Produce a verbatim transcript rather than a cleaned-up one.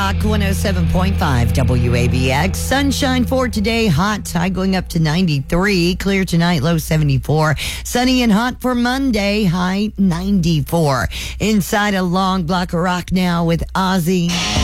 Rock one oh seven point five W A B X. Sunshine for today. Hot. High going up to ninety-three. Clear tonight. Low seventy-four. Sunny and hot for Monday. High ninety-four. Inside a long block of rock now with Ozzy.